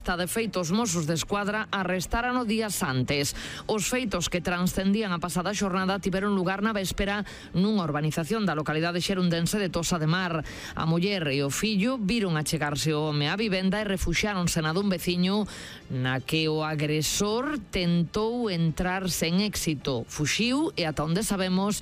De feito, os Mossos de Escuadra arrestaron días antes. Os feitos que transcendían a pasada xornada tiveron lugar na véspera nunha urbanización da localidade xerundense de Tosa de Mar. A muller e o fillo viron achegarse o home á vivenda e refuxiáronse na dun veciño, na que o agresor tentou entrar sen éxito. Fuxiu e ata onde sabemos